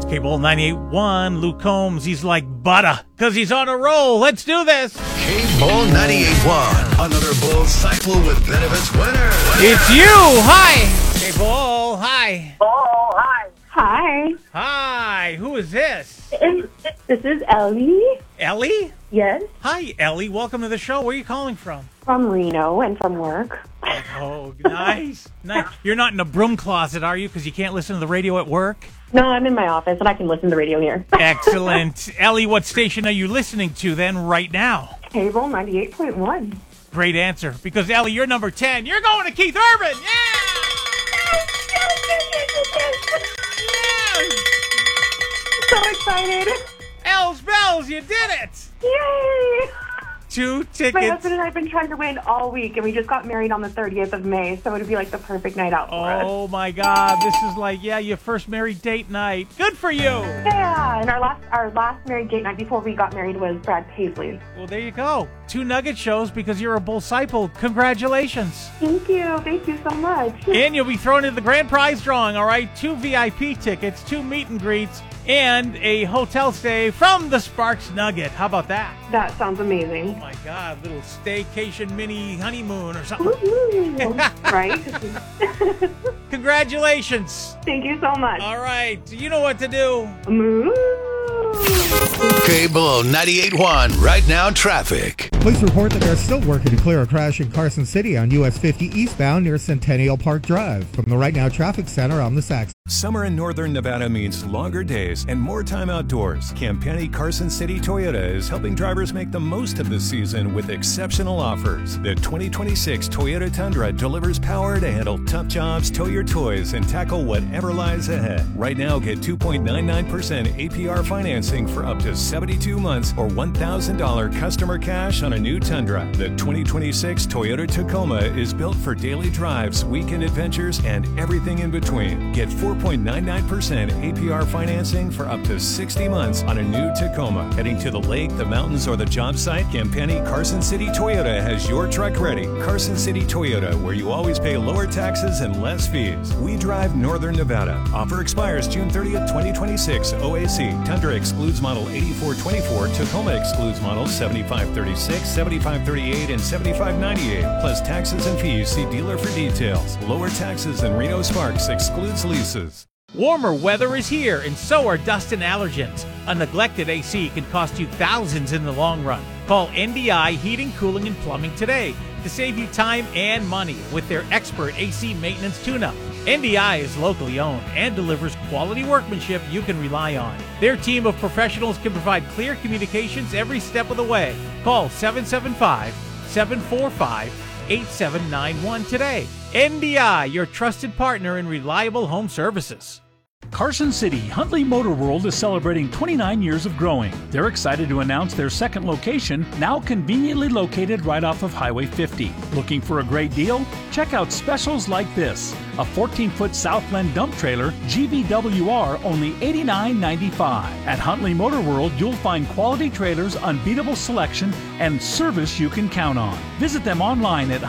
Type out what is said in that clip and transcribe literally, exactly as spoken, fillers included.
Cable ninety-eight point one, Luke Combs, he's like butter, because he's on a roll. Let's do this. Cable ninety-eight point one, another Bull Cycle with benefits winner. It's you. Hi. Cable, hi. Oh, hi. Hi. Hi. Who is this? This is Ellie. Ellie? Yes. Hi, Ellie. Welcome to the show. Where are you calling from? From Reno and from work. Oh, nice. Nice. You're not in a broom closet, are you? Because you can't listen to the radio at work? No, I'm in my office and I can listen to the radio here. Excellent. Ellie, what station are you listening to then right now? Cable ninety-eight point one. Great answer. Because, Ellie, you're number ten. You're going to Keith Urban. Yeah! So excited. Ells bells, you did it. Yay! Two tickets. My husband and I have been trying to win all week, and we just got married on the thirtieth of May, so it would be like the perfect night out for us. Oh, my God. This is like, yeah, your first married date night. Good for you. Yeah, and our last our last married date night before we got married was Brad Paisley. Well, there you go. Two nugget shows because you're a bull disciple. Congratulations. Thank you. Thank you so much. And you'll be thrown into the grand prize drawing, all right? Two V I P tickets, two meet and greets, and a hotel stay from the Sparks Nugget. How about that? That sounds amazing. Oh, my God. Little staycation mini honeymoon or something. Woo-hoo. Right? Congratulations. Thank you so much. All right. You know what to do. Moo. Cable ninety-eight point one, right now traffic. Police report that they're still working to clear a crash in Carson City on U S fifty eastbound near Centennial Park Drive. From the Right Now Traffic Center, I'm the Sax. Summer in northern Nevada means longer days and more time outdoors. Campani Carson City Toyota is helping drivers make the most of the season with exceptional offers. The twenty twenty-six Toyota Tundra delivers power to handle tough jobs, tow your toys, and tackle whatever lies ahead. Right now, get two point nine nine percent A P R financing for up to seventy-two months or one thousand dollars customer cash on a new Tundra. The twenty twenty-six Toyota Tacoma is built for daily drives, weekend adventures, and everything in between. Get four point nine nine percent A P R financing for up to sixty months on a new Tacoma. Heading to the lake, the mountains, or the job site, Campani Carson City Toyota has your truck ready. Carson City Toyota, where you always pay lower taxes and less fees. We drive northern Nevada. Offer expires June thirtieth, twenty twenty-six. O A C. Tundra excludes model eighty-four twenty-four. Tacoma excludes models seventy-five thirty-six, seventy-five thirty-eight, and seventy-five ninety-eight. Plus taxes and fees. See dealer for details. Lower taxes than Reno Sparks excludes leases. Warmer weather is here, and so are dust and allergens. A neglected A C can cost you thousands in the long run. Call N D I Heating, Cooling, and Plumbing today to save you time and money with their expert A C maintenance tune-up. N D I is locally owned and delivers quality workmanship you can rely on. Their team of professionals can provide clear communications every step of the way. Call seven seven five, seven four five, eight seven nine one today. N D I, your trusted partner in reliable home services. Carson City Huntley Motor World is celebrating twenty-nine years of growing. They're excited to announce their second location, now conveniently located right off of Highway fifty. Looking for a great deal? Check out specials like this. A fourteen foot Southland dump trailer, G V W R, only eighty-nine ninety-five. At Huntley Motor World, you'll find quality trailers, unbeatable selection, and service you can count on. Visit them online at